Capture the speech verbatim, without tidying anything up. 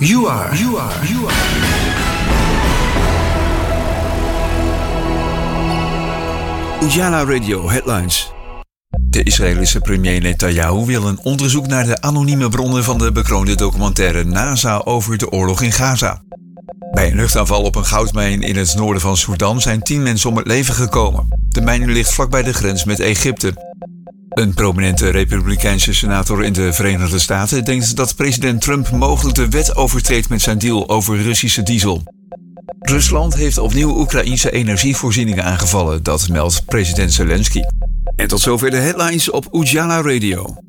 You are, you are, you are. Ujala Radio Headlines. De Israëlische premier Netanyahu wil een onderzoek naar de anonieme bronnen van de bekroonde documentaire NASA over de oorlog in Gaza. Bij een luchtaanval op een goudmijn in het noorden van Sudan zijn tien mensen om het leven gekomen. De mijn ligt vlakbij de grens met Egypte. Een prominente republikeinse senator in de Verenigde Staten denkt dat president Trump mogelijk de wet overtreedt met zijn deal over Russische diesel. Rusland heeft opnieuw Oekraïense energievoorzieningen aangevallen, dat meldt president Zelensky. En tot zover de headlines op Ujala Radio.